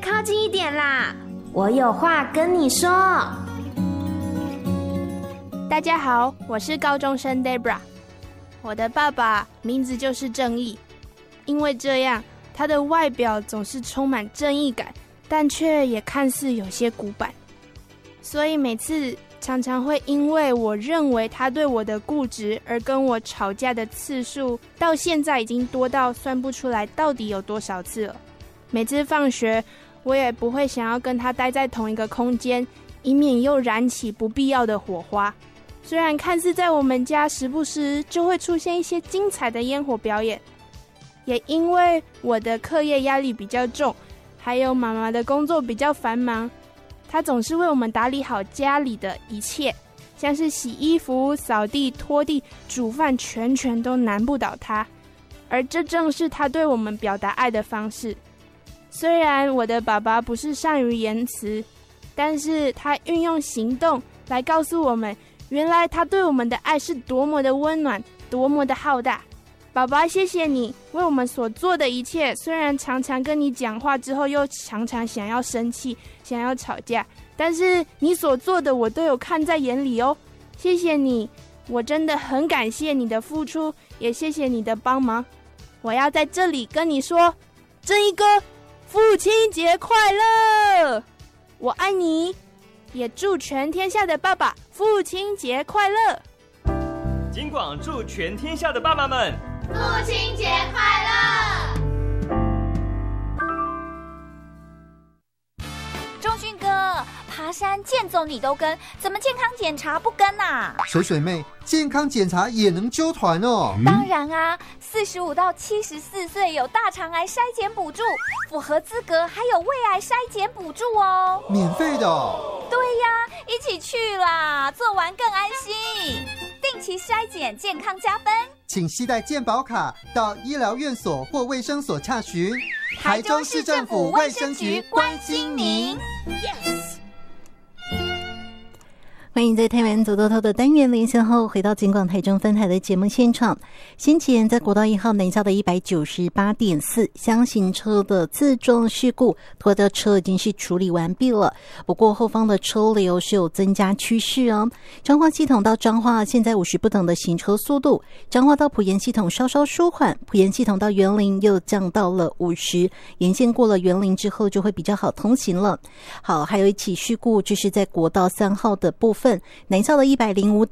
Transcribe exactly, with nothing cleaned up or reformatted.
靠近一点啦，我有话跟你说。 大家好，我是高中生 Debra。 我的爸爸名字就是正义，因为这样他的外表总是充满正义感，但却也看似有些古板，所以每次常常会因为我认为他对我的固执而跟我吵架的次数，到现在已经多到算不出来到底有多少次了。每次放学我也不会想要跟他待在同一个空间，以免又燃起不必要的火花。虽然看似在我们家时不时就会出现一些精彩的烟火表演，也因为我的课业压力比较重，还有妈妈的工作比较繁忙，她总是为我们打理好家里的一切，像是洗衣服、扫地、拖地、煮饭，全权都难不倒她。而这正是她对我们表达爱的方式。虽然我的爸爸不是善于言辞，但是他运用行动来告诉我们，原来他对我们的爱是多么的温暖，多么的浩大。爸爸，谢谢你为我们所做的一切，虽然常常跟你讲话之后又常常想要生气，想要吵架，但是你所做的我都有看在眼里哦。谢谢你，我真的很感谢你的付出，也谢谢你的帮忙。我要在这里跟你说，正义哥，父亲节快乐！我爱你，也祝全天下的爸爸父亲节快乐。 金广祝全天下的爸爸们父亲节快乐！ 钟迅哥，爬山健走你都跟，怎么健康检查不跟啊？ 水水妹，健康检查也能揪团哦。 当然啊，四十五到七十四岁有大肠癌筛检补助，符合资格还有胃癌筛检补助哦。 免费的哦？ 对呀，一起去啦，做完更安心。定期筛检，健康加分。 请携带健保卡到医疗院所或卫生所洽询。台中市政府卫生局关心您。 Yes。 欢迎在台湾走透透的单元连线后回到金广台中分台的节目现场。先前在国道一号南下的 一百九十八点四 厢型车的自撞事故，拖的车已经是处理完毕了，不过后方的车流是有增加趋势哦。彰化系统到彰化现在五十不等的行车速度，彰化到埔盐系统稍稍舒缓，埔盐系统到员林又降到了五十，沿线过了员林之后就会比较好通行了。好，还有一起事故，就是在国道三号的部分南下的一百零五